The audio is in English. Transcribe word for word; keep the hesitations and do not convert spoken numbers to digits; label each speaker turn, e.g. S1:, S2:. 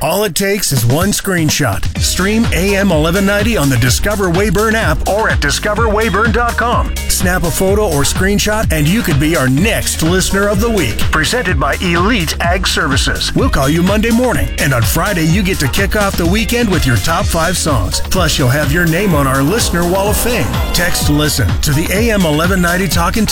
S1: All it takes is one screenshot. Stream A M eleven ninety on the Discover Wayburn app or at discover wayburn dot com. Snap a photo or screenshot and you could be our next Listener of the Week. Presented by Elite Ag Services. We'll call you Monday morning, and on Friday you get to kick off the weekend with your top five songs. Plus, you'll have your name on our Listener Wall of Fame. Text LISTEN to the A M eleven ninety Talkin'